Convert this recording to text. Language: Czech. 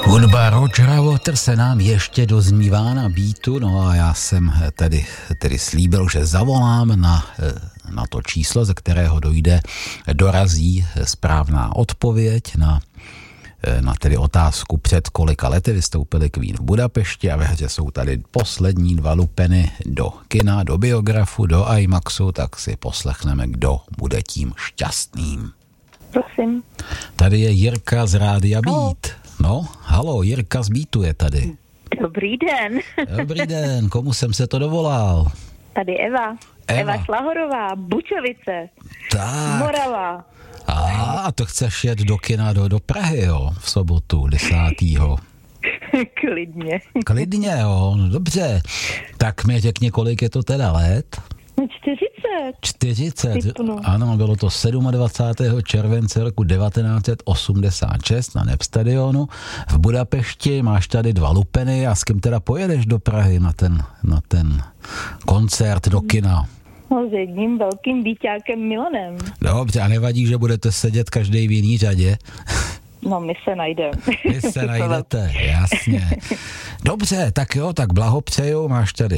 Hudba Rogera Waterse nám ještě doznívá na beatu, no a já jsem tedy slíbil, že zavolám na to číslo, ze kterého dorazí správná odpověď na tedy otázku, před kolika lety vystoupili Queen v Budapešti, a ve hře jsou tady poslední 2 lupeny do kina, do biografu, do IMAXu, tak si poslechneme, kdo bude tím šťastným. Prosím. Tady je Jirka z Rádia Beat. No, halo, Jirka z Beatu je tady. Dobrý den. Dobrý den, komu jsem se to dovolal? Tady Eva. Eva Šlahorová, Bučovice. Tak. Morava. A to chceš jet do kina do Prahy, jo, v sobotu 10. Klidně. Klidně, jo, no dobře. Tak mi řekni, kolik je to teda let? 40. Ano, bylo to 27. července roku 1986 na Népstadionu v Budapešti. Máš tady 2 lupeny a s kým teda pojedeš do Prahy na ten koncert do kina? No, s jedním velkým býťákem Milanem. Dobře, a nevadí, že budete sedět každý v jiný řadě? No, my se najdeme. Vy se najdete, jasně. Dobře, tak jo, tak blahopřeju, máš tady